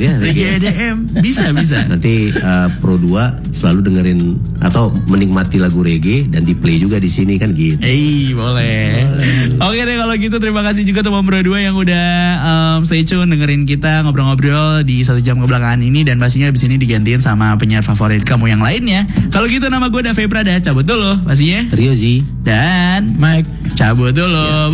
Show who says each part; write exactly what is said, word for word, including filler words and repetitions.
Speaker 1: ya.
Speaker 2: Reggae E D M bisa bisa.
Speaker 1: Nanti uh, Pro dua selalu dengerin atau menikmati lagu reggae dan di play juga di sini kan gitu.
Speaker 2: Eh boleh. Oke deh kalau gitu terima kasih juga teman Pro dua yang udah um, stay tune dengerin kita ngobrol-ngobrol di satu jam kebelakangan ini, dan pastinya abis ini digantiin sama penyiar favorit kamu yang lainnya. Kalau gitu nama gue Dave Prada cabut dulu pastinya.
Speaker 1: Rio Z
Speaker 2: dan
Speaker 3: Mike
Speaker 2: cabut dulu.